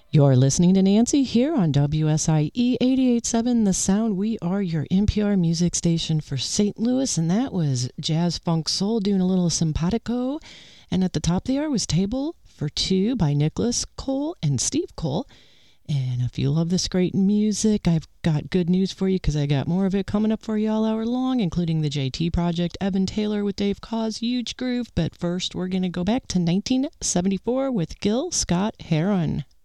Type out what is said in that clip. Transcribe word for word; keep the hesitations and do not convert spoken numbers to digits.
You're listening to Nancy here on W S I E eighty-eight point seven The Sound. We are your N P R music station for Saint Louis, and that was Jazz Funk Soul doing a little simpatico. And at the top there was Table for Two by Nicholas Cole and Steve Cole. And if you love this great music, I've got good news for you because I got more of it coming up for you all hour long, including the J T Project, Evan Taylor with Dave Cause, Huge Groove. But first, we're going to go back to nineteen seventy-four with Gil Scott-Heron.